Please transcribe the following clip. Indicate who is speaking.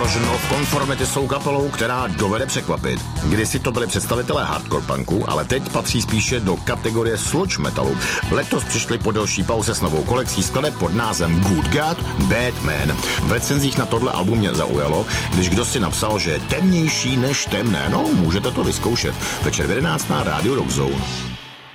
Speaker 1: Corrosion of Conformity jsou kapelou, která dovede překvapit. Kdysi to byli představitelé hardcore punku, ale teď patří spíše do kategorie sludge metalu. Letos přišli po delší pauze s novou kolekcí skladeb pod názvem Good God, Bad Man. V recenzích na tohle album mě zaujalo, když kdo si napsal, že je temnější než temné. No, můžete to vyzkoušet. Večer v 11 na Radio Rock Zone.